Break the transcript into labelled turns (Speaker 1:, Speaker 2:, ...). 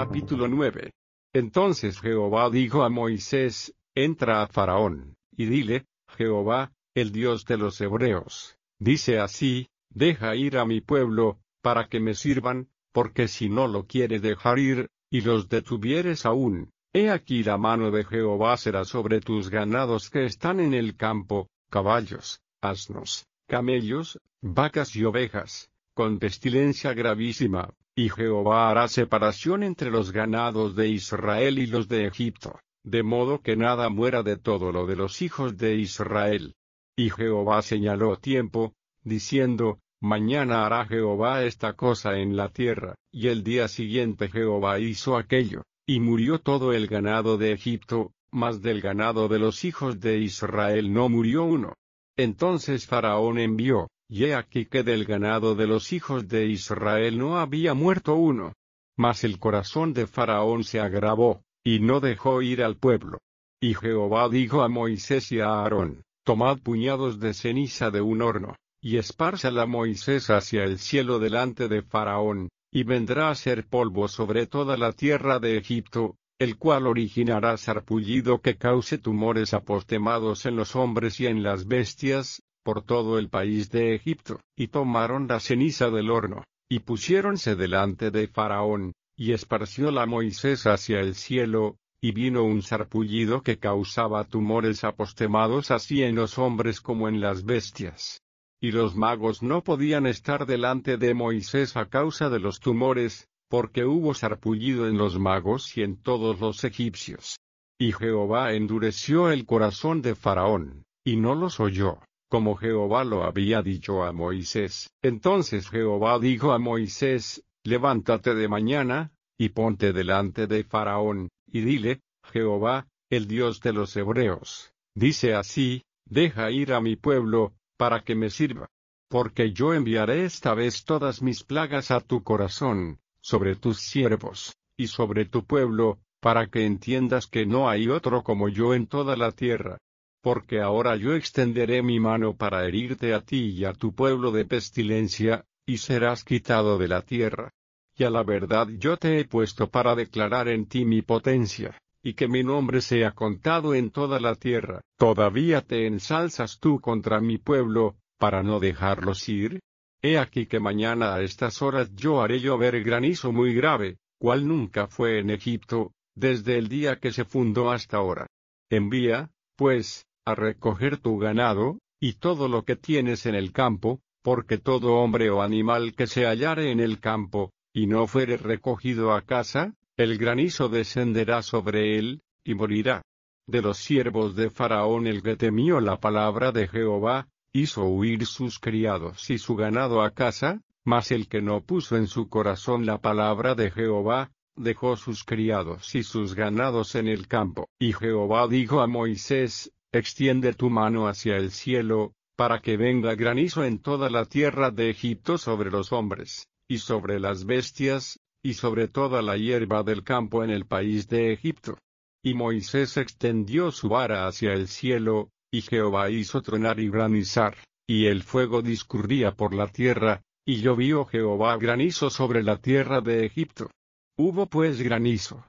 Speaker 1: Capítulo 9. Entonces Jehová dijo a Moisés: Entra a Faraón, y dile: Jehová, el Dios de los hebreos, dice así: Deja ir a mi pueblo, para que me sirvan, porque si no lo quiere dejar ir, y los detuvieres aún, he aquí la mano de Jehová será sobre tus ganados que están en el campo, caballos, asnos, camellos, vacas y ovejas, con pestilencia gravísima, y Jehová hará separación entre los ganados de Israel y los de Egipto, de modo que nada muera de todo lo de los hijos de Israel. Y Jehová señaló tiempo, diciendo: Mañana hará Jehová esta cosa en la tierra, y el día siguiente Jehová hizo aquello, y murió todo el ganado de Egipto, mas del ganado de los hijos de Israel no murió uno. Entonces Faraón envió, y he aquí que del ganado de los hijos de Israel no había muerto uno. Mas el corazón de Faraón se agravó, y no dejó ir al pueblo. Y Jehová dijo a Moisés y a Aarón: Tomad puñados de ceniza de un horno, y espárzala Moisés hacia el cielo delante de Faraón, y vendrá a ser polvo sobre toda la tierra de Egipto, el cual originará sarpullido que cause tumores apostemados en los hombres y en las bestias, por todo el país de Egipto. Y tomaron la ceniza del horno, y pusiéronse delante de Faraón, y esparcióla Moisés hacia el cielo, y vino un sarpullido que causaba tumores apostemados así en los hombres como en las bestias. Y los magos no podían estar delante de Moisés a causa de los tumores, porque hubo sarpullido en los magos y en todos los egipcios. Y Jehová endureció el corazón de Faraón, y no los oyó, como Jehová lo había dicho a Moisés. Entonces Jehová dijo a Moisés: Levántate de mañana, y ponte delante de Faraón, y dile: Jehová, el Dios de los hebreos, dice así: Deja ir a mi pueblo, para que me sirva. Porque yo enviaré esta vez todas mis plagas a tu corazón, sobre tus siervos, y sobre tu pueblo, para que entiendas que no hay otro como yo en toda la tierra. Porque ahora yo extenderé mi mano para herirte a ti y a tu pueblo de pestilencia, y serás quitado de la tierra. Y a la verdad yo te he puesto para declarar en ti mi potencia, y que mi nombre sea contado en toda la tierra. ¿Todavía te ensalzas tú contra mi pueblo, para no dejarlos ir? He aquí que mañana a estas horas yo haré llover granizo muy grave, cual nunca fue en Egipto, desde el día que se fundó hasta ahora. Envía, pues, a recoger tu ganado, y todo lo que tienes en el campo, porque todo hombre o animal que se hallare en el campo, y no fuere recogido a casa, el granizo descenderá sobre él, y morirá. De los siervos de Faraón el que temió la palabra de Jehová, hizo huir sus criados y su ganado a casa, mas el que no puso en su corazón la palabra de Jehová, dejó sus criados y sus ganados en el campo. Y Jehová dijo a Moisés: Extiende tu mano hacia el cielo, para que venga granizo en toda la tierra de Egipto sobre los hombres, y sobre las bestias, y sobre toda la hierba del campo en el país de Egipto. Y Moisés extendió su vara hacia el cielo, y Jehová hizo tronar y granizar, y el fuego discurría por la tierra, y llovió Jehová granizo sobre la tierra de Egipto. Hubo pues granizo,